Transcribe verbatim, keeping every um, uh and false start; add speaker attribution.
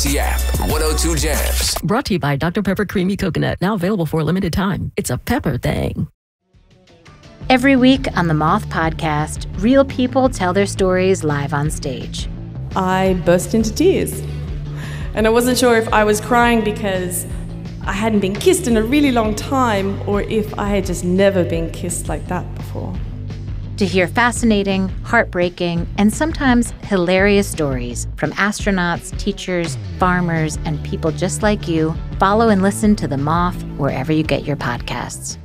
Speaker 1: Audacy app. one oh two Jams.
Speaker 2: Brought to you by Doctor Pepper Creamy Coconut. Now available for a limited time. It's a pepper thing.
Speaker 3: Every week on the Moth Podcast, real people tell their stories live on stage.
Speaker 4: I burst into tears. And I wasn't sure if I was crying because I hadn't been kissed in a really long time or if I had just never been kissed like that before.
Speaker 3: To hear fascinating, heartbreaking, and sometimes hilarious stories from astronauts, teachers, farmers, and people just like you, follow and listen to The Moth wherever you get your podcasts.